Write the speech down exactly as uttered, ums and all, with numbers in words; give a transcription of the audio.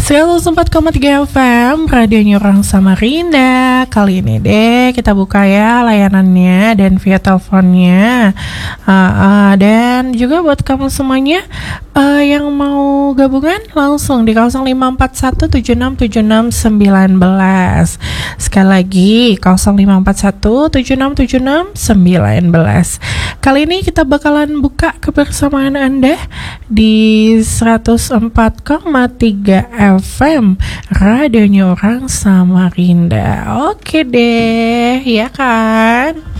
seratus empat koma tiga F M, radionya orang Samarinda. Kali ini deh kita buka ya layanannya dan via teleponnya. uh, uh, Dan juga buat kamu semuanya uh, yang mau gabungan, langsung di nol lima empat satu tujuh enam tujuh enam sembilan belas. Sekali lagi nol lima empat satu tujuh enam tujuh enam sembilan belas. Kali ini kita bakalan buka kebersamaan Anda di seratus empat koma tiga F M, radionya orang Samarinda. Oke deh, ya kan?